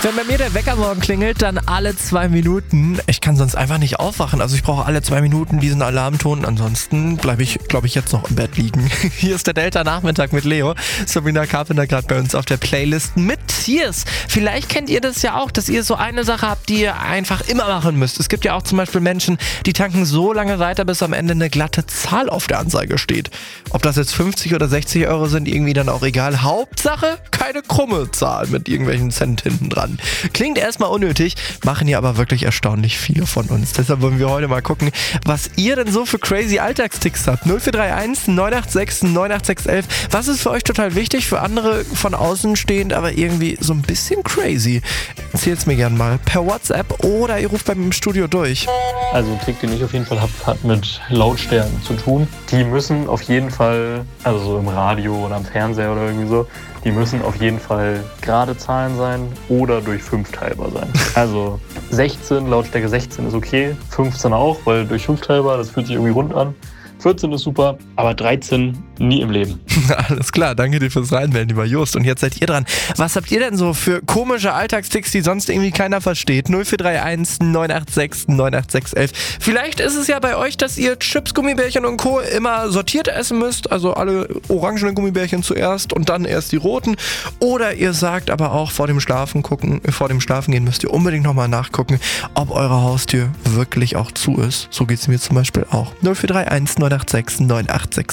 Wenn bei mir der Wecker morgen klingelt, dann alle 2 Minuten. Ich kann sonst einfach nicht aufwachen. Also ich brauche alle 2 Minuten diesen Alarmton. Ansonsten bleibe ich, glaube ich, jetzt noch im Bett liegen. Hier ist der Delta-Nachmittag mit Leo. Sabrina Carpenter gerade bei uns auf der Playlist mit Tears. Vielleicht kennt ihr das ja auch, dass ihr so eine Sache habt, die ihr einfach immer machen müsst. Es gibt ja auch zum Beispiel Menschen, die tanken so lange weiter, bis am Ende eine glatte Zahl auf der Anzeige steht. Ob das jetzt 50 oder 60 Euro sind, irgendwie dann auch egal. Hauptsache, keine krumme Zahl mit irgendwelchen Cent hinten dran. Klingt erstmal unnötig, machen ja aber wirklich erstaunlich viele von uns. Deshalb wollen wir heute mal gucken, was ihr denn so für crazy Alltagsticks habt. 0431 986 98611. Was ist für euch total wichtig, für andere von außen stehend, aber irgendwie so ein bisschen crazy? Erzählt's mir gern mal per WhatsApp oder ihr ruft bei mir im Studio durch. Also ein Trick, den ich auf jeden Fall habe, hat mit Lautstärken zu tun. Die müssen auf jeden Fall, also so im Radio oder am Fernseher oder irgendwie so, die müssen auf jeden Fall gerade Zahlen sein oder durch 5 teilbar sein. Also 16, Lautstärke 16 ist okay, 15 auch, weil durch 5 teilbar, das fühlt sich irgendwie rund an. 14 ist super, aber 13 nie im Leben. Alles klar, danke dir fürs Reinmelden, lieber Just. Und jetzt seid ihr dran. Was habt ihr denn so für komische Alltagstix, die sonst irgendwie keiner versteht? 0431 986 98611. Vielleicht ist es ja bei euch, dass ihr Chips, Gummibärchen und Co. immer sortiert essen müsst. Also alle orangenen Gummibärchen zuerst und dann erst die roten. Oder ihr sagt aber auch vor dem Schlafengehen müsst ihr unbedingt nochmal nachgucken, ob eure Haustür wirklich auch zu ist. So geht es mir zum Beispiel auch. 0431 986 98611.